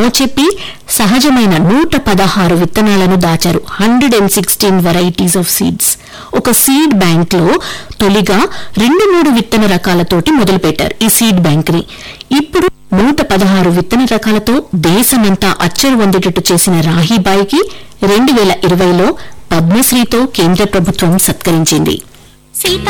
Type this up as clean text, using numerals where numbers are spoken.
చెప్పి సహజమైన 116 విత్తనాలను దాచారు. 116 వెరైటీస్ ఆఫ్ సీడ్స్. ఒక సీడ్ బ్యాంక్ లో తొలిగా 2-3 విత్తన రకాలతోటి మొదలుపెట్టారు ఈ సీడ్ బ్యాంక్ ని. ఇప్పుడు 116 విత్తన రకాలతో దేశమంతా అచ్చరు పొందేటట్టు చేసిన రాహీబాయికి 2020లో పద్మశ్రీతో కేంద్ర ప్రభుత్వం సత్కరించింది.